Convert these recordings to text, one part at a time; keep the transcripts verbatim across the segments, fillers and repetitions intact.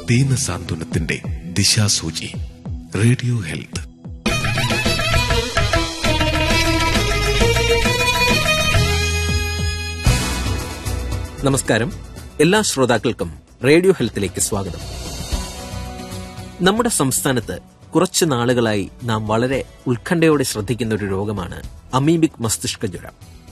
ദീനസാന്ത്വനത്തിന്റെ ദിശാസൂചി. Radio health. നമസ്കാരം. എല്ലാ ശ്രോതാക്കൾക്കും റേഡിയോ ഹെൽത്തിലേക്ക് സ്വാഗതം. നമ്മുടെ സംസ്ഥാനത്ത് കുറച്ചു നാളുകളായി നാം വളരെ ഉത്കണ്ഠയോടെ ശ്രദ്ധിക്കുന്ന ഒരു രോഗമാണ് അമീബിക് മസ്തിഷ്ക ജ്വരം.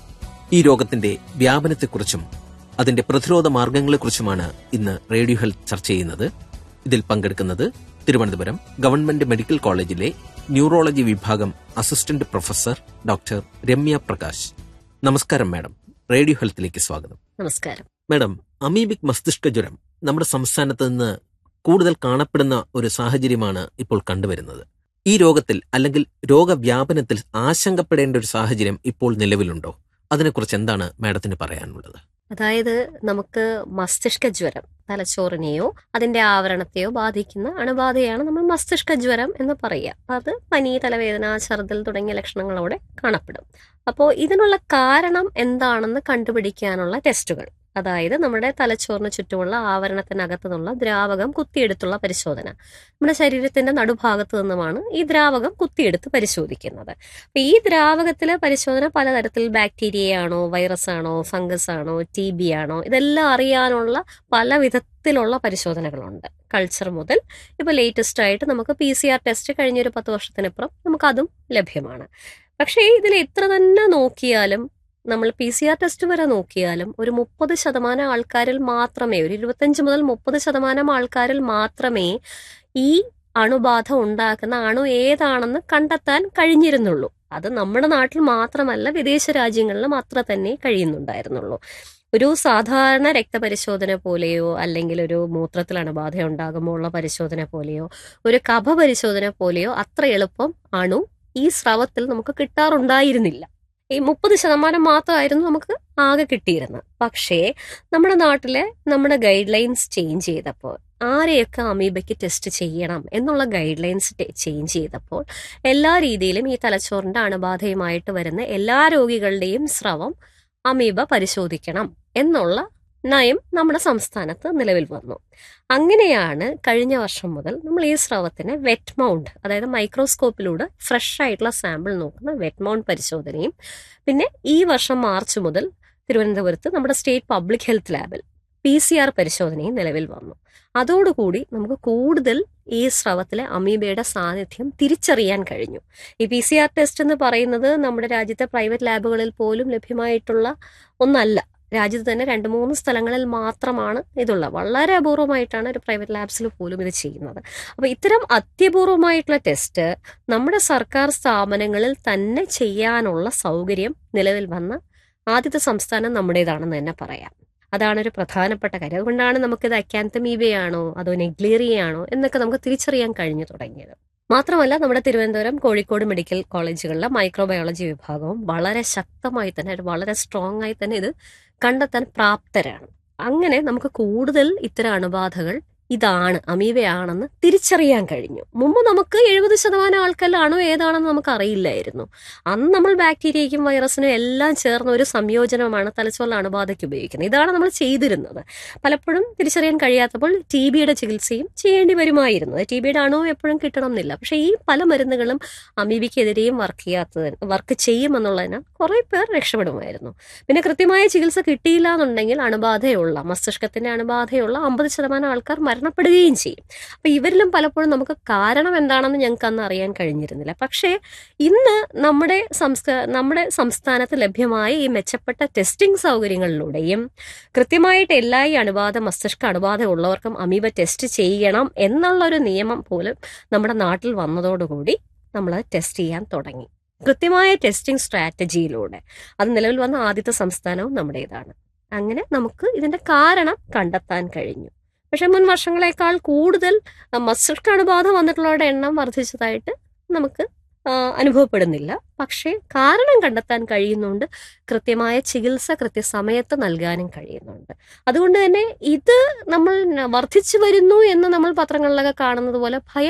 ഈ രോഗത്തിന്റെ വ്യാപനത്തെക്കുറിച്ചും അതിന്റെ പ്രതിരോധ മാർഗങ്ങളെക്കുറിച്ചുമാണ് ഇന്ന് റേഡിയോ ഹെൽത്ത് ചർച്ച ചെയ്യുന്നത്. ഇതിൽ പങ്കെടുക്കുന്നത് തിരുവനന്തപുരം ഗവൺമെന്റ് മെഡിക്കൽ കോളേജിലെ ന്യൂറോളജി വിഭാഗം assistant professor doctor Ramya Prakash. നമസ്കാരം മാഡം, റേഡിയോ ഹെൽത്തിലേക്ക് സ്വാഗതം. നമസ്കാരം മാഡം, അമീബിക് മസ്തിഷ്ക ജ്വരം നമ്മുടെ സംസ്ഥാനത്ത് നിന്ന് കൂടുതൽ കാണപ്പെടുന്ന ഒരു സാഹചര്യമാണ് ഇപ്പോൾ കണ്ടുവരുന്നത്. ഈ രോഗത്തിൽ അല്ലെങ്കിൽ രോഗവ്യാപനത്തിൽ ആശങ്കപ്പെടേണ്ട ഒരു സാഹചര്യം ഇപ്പോൾ നിലവിലുണ്ടോ? അതിനെക്കുറിച്ച് എന്താണ് മാഡത്തിന് പറയാനുള്ളത്? അതായത് നമുക്ക് മസ്തിഷ്ക ജ്വരം തലച്ചോറിനെയോ അതിന്റെ ആവരണത്തെയോ ബാധിക്കുന്ന അണുബാധയാണ് നമ്മൾ മസ്തിഷ്ക ജ്വരം എന്ന് പറയുക. അത് പനി, തലവേദന, ഛർദ്ദൽ തുടങ്ങിയ ലക്ഷണങ്ങളോടെ കാണപ്പെടും. അപ്പോൾ ഇതിനുള്ള കാരണം എന്താണെന്ന് കണ്ടുപിടിക്കാനുള്ള ടെസ്റ്റുകൾ, അതായത് നമ്മുടെ തലച്ചോറിന് ചുറ്റുമുള്ള ആവരണത്തിനകത്തു നിന്നുള്ള ദ്രാവകം കുത്തിയെടുത്തുള്ള പരിശോധന. നമ്മുടെ ശരീരത്തിന്റെ നടുഭാഗത്ത് നിന്നുമാണ് ഈ ദ്രാവകം കുത്തിയെടുത്ത് പരിശോധിക്കുന്നത്. അപ്പൊ ഈ ദ്രാവകത്തിലെ പരിശോധന പലതരത്തിൽ, ബാക്ടീരിയയാണോ, വൈറസ് ആണോ, ഫംഗസ് ആണോ, ടി ബി ആണോ, ഇതെല്ലാം അറിയാനുള്ള പല വിധത്തിലുള്ള പരിശോധനകളുണ്ട്. കൾച്ചർ മുതൽ ഇപ്പൊ ലേറ്റസ്റ്റ് ആയിട്ട് നമുക്ക് പി സി ആർ ടെസ്റ്റ് കഴിഞ്ഞൊരു പത്ത് വർഷത്തിനപ്പുറം നമുക്ക് അതും ലഭ്യമാണ്. പക്ഷേ ഇതിൽ എത്ര തന്നെ നോക്കിയാലും, നമ്മൾ പി സി ആർ ടെസ്റ്റ് വരെ നോക്കിയാലും, ഒരു മുപ്പത് ശതമാനം ആൾക്കാരിൽ മാത്രമേ, ഒരു ഇരുപത്തഞ്ച് മുതൽ മുപ്പത് ശതമാനം ആൾക്കാരിൽ മാത്രമേ ഈ അണുബാധ ഉണ്ടാക്കുന്ന അണു ഏതാണെന്ന് കണ്ടെത്താൻ കഴിഞ്ഞിരുന്നുള്ളൂ. അത് നമ്മുടെ നാട്ടിൽ മാത്രമല്ല, വിദേശ രാജ്യങ്ങളിലും അത്ര തന്നെ കഴിയുന്നുണ്ടായിരുന്നുള്ളൂ. ഒരു സാധാരണ രക്തപരിശോധന പോലെയോ അല്ലെങ്കിൽ ഒരു മൂത്രത്തിൽ അണുബാധ ഉണ്ടാകുമ്പോൾ ഉള്ള പരിശോധന പോലെയോ ഒരു കഫ പരിശോധന പോലെയോ അത്ര എളുപ്പം അണു ഈ സ്രവത്തിൽ നമുക്ക് കിട്ടാറുണ്ടായിരുന്നില്ല. ഈ മുപ്പത് ശതമാനം മാത്രമായിരുന്നു നമുക്ക് ആകെ കിട്ടിയിരുന്നത്. പക്ഷേ നമ്മുടെ നാട്ടിലെ നമ്മുടെ ഗൈഡ് ലൈൻസ് ചേഞ്ച് ചെയ്തപ്പോൾ, ആരെയൊക്കെ അമീബയ്ക്ക് ടെസ്റ്റ് ചെയ്യണം എന്നുള്ള ഗൈഡ് ലൈൻസ് ചേഞ്ച് ചെയ്തപ്പോൾ, എല്ലാ രീതിയിലും ഈ തലച്ചോറിന്റെ അണുബാധയുമായിട്ട് വരുന്ന എല്ലാ രോഗികളുടെയും സ്രവം അമീബ പരിശോധിക്കണം എന്നുള്ള നയം നമ്മുടെ സംസ്ഥാനത്ത് നിലവിൽ വന്നു. അങ്ങനെയാണ് കഴിഞ്ഞ വർഷം മുതൽ നമ്മൾ ഈ സ്രവത്തിന് വെറ്റ് മൗണ്ട്, അതായത് മൈക്രോസ്കോപ്പിലൂടെ ഫ്രഷ് ആയിട്ടുള്ള സാമ്പിൾ നോക്കുന്ന വെറ്റ് മൗണ്ട് പരിശോധനയും, പിന്നെ ഈ വർഷം മാർച്ച് മുതൽ തിരുവനന്തപുരത്ത് നമ്മുടെ സ്റ്റേറ്റ് പബ്ലിക് ഹെൽത്ത് ലാബിൽ പി സി ആർ പരിശോധനയും നിലവിൽ വന്നു. അതോടുകൂടി നമുക്ക് കൂടുതൽ ഈ സ്രവത്തിലെ അമീബയുടെ സാന്നിധ്യം തിരിച്ചറിയാൻ കഴിഞ്ഞു. ഈ പി സി ആർ ടെസ്റ്റ് എന്ന് പറയുന്നത് നമ്മുടെ രാജ്യത്തെ പ്രൈവറ്റ് ലാബുകളിൽ പോലും ലഭ്യമായിട്ടുള്ള ഒന്നല്ല. രാജ്യത്ത് തന്നെ രണ്ട് മൂന്ന് സ്ഥലങ്ങളിൽ മാത്രമാണ് ഇതുള്ള. വളരെ അപൂർവമായിട്ടാണ് ഒരു പ്രൈവറ്റ് ലാബ്സിൽ പോലും ഇത് ചെയ്യുന്നത്. അപ്പോൾ ഇത്തരം അത്യപൂർവമായിട്ടുള്ള ടെസ്റ്റ് നമ്മുടെ സർക്കാർ സ്ഥാപനങ്ങളിൽ തന്നെ ചെയ്യാനുള്ള സൗകര്യം നിലവിൽ വന്ന ആദ്യത്തെ സംസ്ഥാനം നമ്മുടേതാണെന്ന് തന്നെ പറയാം. അതാണ് ഒരു പ്രധാനപ്പെട്ട കാര്യം. അതുകൊണ്ടാണ് നമുക്കിത് അക്കാന്തമീബയാണോ അതോ നെഗ്ലേറിയയാണോ എന്നൊക്കെ നമുക്ക് തിരിച്ചറിയാൻ കഴിഞ്ഞു തുടങ്ങിയത്. മാത്രമല്ല, നമ്മുടെ തിരുവനന്തപുരം, കോഴിക്കോട് മെഡിക്കൽ കോളേജുകളിലെ മൈക്രോബയോളജി വിഭാഗവും വളരെ ശക്തമായി തന്നെ, വളരെ സ്ട്രോങ് ആയി തന്നെ ഇത് കണ്ടെത്താൻ പ്രാപ്തരാണ്. അങ്ങനെ നമുക്ക് കൂടുതൽ ഇത്തരം അണുബാധകൾ ഇതാണ്, അമീബയാണെന്ന് തിരിച്ചറിയാൻ കഴിഞ്ഞു. മുമ്പ് നമുക്ക് എഴുപത് ശതമാനം ആൾക്കാരിൽ അണു ഏതാണെന്ന് നമുക്ക് അറിയില്ലായിരുന്നു. അന്ന് നമ്മൾ ബാക്ടീരിയയ്ക്കും വൈറസിനും എല്ലാം ചേർന്ന ഒരു സംയോജനമാണ് തലച്ചോറിലെ അണുബാധയ്ക്ക് ഉപയോഗിക്കുന്നത്. ഇതാണ് നമ്മൾ ചെയ്തിരുന്നത്. പലപ്പോഴും തിരിച്ചറിയാൻ കഴിയാത്തപ്പോൾ ടി ബിയുടെ ചികിത്സയും ചെയ്യേണ്ടി വരുമായിരുന്നത്. ടി ബിയുടെ അണു എപ്പോഴും കിട്ടണം എന്നില്ല. പക്ഷേ ഈ പല മരുന്നുകളും അമീബയ്ക്കെതിരെയും വർക്ക് ചെയ്യാത്തത് വർക്ക് ചെയ്യുമെന്നുള്ളതിനാൽ കുറെ പേർ രക്ഷപ്പെടുമായിരുന്നു. പിന്നെ കൃത്യമായ ചികിത്സ കിട്ടിയില്ല എന്നുണ്ടെങ്കിൽ അണുബാധയുള്ള, മസ്തിഷ്കത്തിന്റെ അണുബാധയുള്ള അമ്പത് ശതമാനം ആൾക്കാർ മരണപ്പെടുകയും ചെയ്യും. അപ്പൊ ഇവരിലും പലപ്പോഴും നമുക്ക് കാരണം എന്താണെന്ന് ഞങ്ങൾക്ക് അന്ന് അറിയാൻ കഴിഞ്ഞിരുന്നില്ല. പക്ഷേ ഇന്ന് നമ്മുടെ സംസ്ഥാ നമ്മുടെ സംസ്ഥാനത്ത് ലഭ്യമായ ഈ മെച്ചപ്പെട്ട ടെസ്റ്റിംഗ് സൗകര്യങ്ങളിലൂടെയും കൃത്യമായിട്ട് എല്ലാ ഈ അണുബാധ, മസ്തിഷ്ക അണുബാധ ഉള്ളവർക്കും അമീബ ടെസ്റ്റ് ചെയ്യണം എന്നുള്ളൊരു നിയമം പോലും നമ്മുടെ നാട്ടിൽ വന്നതോടുകൂടി നമ്മൾ ടെസ്റ്റ് ചെയ്യാൻ തുടങ്ങി. കൃത്യമായ ടെസ്റ്റിംഗ് സ്ട്രാറ്റജിയിലൂടെ അത് നിലവിൽ വന്ന ആദ്യത്തെ സംസ്ഥാനവും നമ്മുടേതാണ്. അങ്ങനെ നമുക്ക് ഇതിന്റെ കാരണം കണ്ടെത്താൻ കഴിഞ്ഞു. പക്ഷെ മുൻ വർഷങ്ങളെക്കാൾ കൂടുതൽ മസ്തിഷ്ക അണുബാധ വന്നിട്ടുള്ളവരുടെ എണ്ണം വർദ്ധിച്ചതായിട്ട് നമുക്ക് അനുഭവപ്പെടുന്നില്ല. പക്ഷേ കാരണം കണ്ടെത്താൻ കഴിയുന്നുണ്ട്, കൃത്യമായ ചികിത്സ കൃത്യസമയത്ത് നൽകാനും കഴിയുന്നുണ്ട്. അതുകൊണ്ട് തന്നെ ഇത് നമ്മൾ വർദ്ധിച്ചു വരുന്നു എന്ന് നമ്മൾ പത്രങ്ങളിലൊക്കെ കാണുന്നത് പോലെ ഭയം